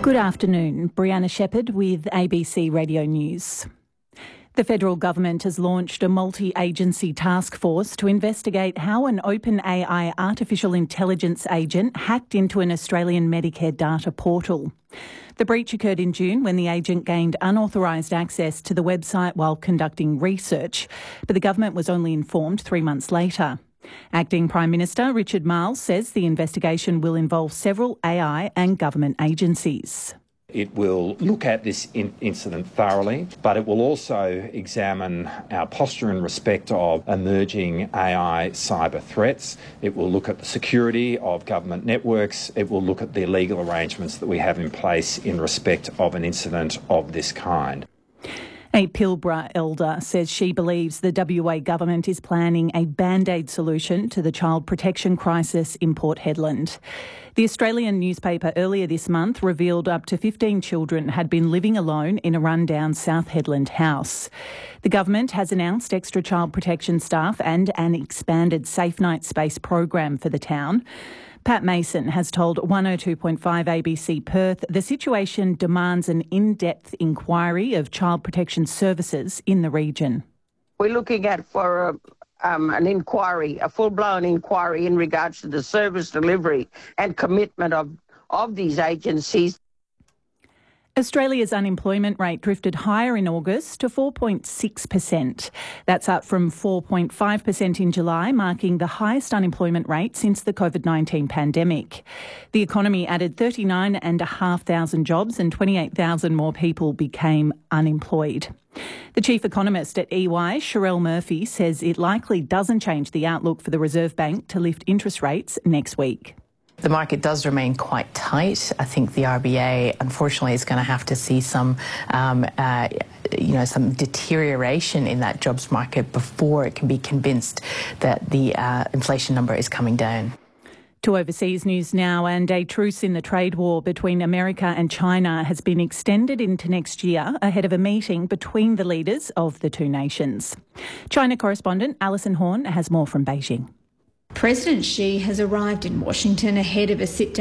Good afternoon. Brianna Shepherd with ABC Radio News. The federal government has launched a multi-agency task force to investigate how an OpenAI artificial intelligence agent hacked into an Australian Medicare data portal. The breach occurred in June when the agent gained unauthorised access to the website while conducting research, but the government was only informed 3 months later. Acting Prime Minister Richard Marles says the investigation will involve several AI and government agencies. It will look at this incident thoroughly, but it will also examine our posture in respect of emerging AI cyber threats. It will look at the security of government networks. It will look at the legal arrangements that we have in place in respect of an incident of this kind. A Pilbara elder says she believes the WA government is planning a band-aid solution to the child protection crisis in Port Hedland. The Australian newspaper earlier this month revealed up to 15 children had been living alone in a rundown South Hedland house. The government has announced extra child protection staff and an expanded Safe Night Space program for the town. Pat Mason has told 102.5 ABC Perth the situation demands an in-depth inquiry of child protection services in the region. We're looking at an inquiry, a full-blown inquiry in regards to the service delivery and commitment of these agencies. Australia's unemployment rate drifted higher in August to 4.6%. That's up from 4.5% in July, marking the highest unemployment rate since the COVID-19 pandemic. The economy added 39,500 jobs and 28,000 more people became unemployed. The chief economist at EY, Sherelle Murphy, says it likely doesn't change the outlook for the Reserve Bank to lift interest rates next week. The market does remain quite tight. I think the RBA, unfortunately, is going to have to see some deterioration in that jobs market before it can be convinced that the inflation number is coming down. To overseas news now, and a truce in the trade war between America and China has been extended into next year ahead of a meeting between the leaders of the two nations. China correspondent Alison Horn has more from Beijing. President Xi has arrived in Washington ahead of a sit-down